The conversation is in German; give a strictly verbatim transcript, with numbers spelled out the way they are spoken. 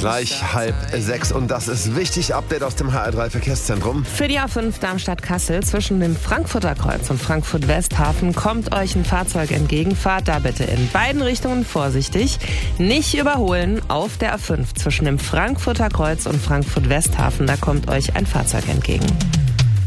Gleich halb sechs und das ist wichtig. Update aus dem H R drei Verkehrszentrum. Für die A fünf Darmstadt-Kassel zwischen dem Frankfurter Kreuz und Frankfurt-Westhafen kommt euch ein Fahrzeug entgegen. Fahrt da bitte in beiden Richtungen vorsichtig. Nicht überholen auf der A fünf zwischen dem Frankfurter Kreuz und Frankfurt-Westhafen. Da kommt euch ein Fahrzeug entgegen.